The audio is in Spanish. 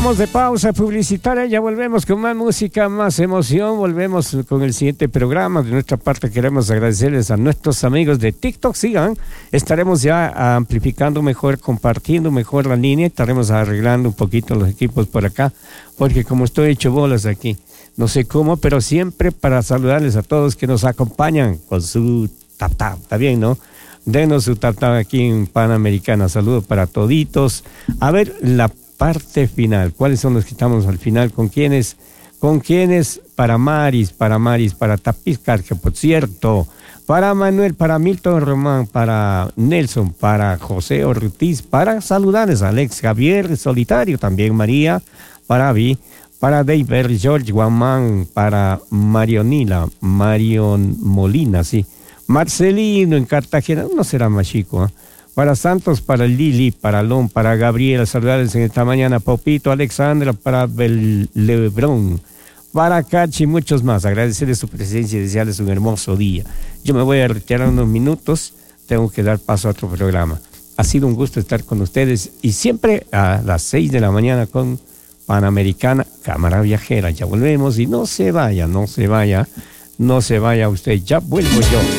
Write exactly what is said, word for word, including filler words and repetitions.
Vamos de pausa publicitaria, ya volvemos con más música, más emoción, volvemos con el siguiente programa. De nuestra parte queremos agradecerles a nuestros amigos de TikTok, sigan, estaremos ya amplificando mejor, compartiendo mejor la línea, estaremos arreglando un poquito los equipos por acá, porque como estoy hecho bolas aquí, no sé cómo, pero siempre para saludarles a todos que nos acompañan con su tap tap, ¿está bien, no? Denos su tap tap aquí en Panamericana, saludos para toditos. A ver, la parte final, ¿cuáles son los que estamos al final? ¿Con quiénes? ¿Con quiénes? Para Maris, para Maris, para Tapiscar, que por cierto, para Manuel, para Milton Román, para Nelson, para José Ortiz, para saludarles a Alex Javier Solitario, también María, para Vi, para David George Guamán, para Marionila, Marion Molina, sí, Marcelino en Cartagena, no será más chico, ¿eh? Para Santos, para Lili, para Lon, para Gabriela, saludarles en esta mañana, Popito, Alexandra, para Bel Lebrón, para Cachi y muchos más. Agradecerles su presencia y desearles un hermoso día. Yo me voy a retirar unos minutos, tengo que dar paso a otro programa. Ha sido un gusto estar con ustedes y siempre a las seis de la mañana con Panamericana, Cámara Viajera. Ya volvemos y no se vaya, no se vaya, no se vaya usted, ya vuelvo yo.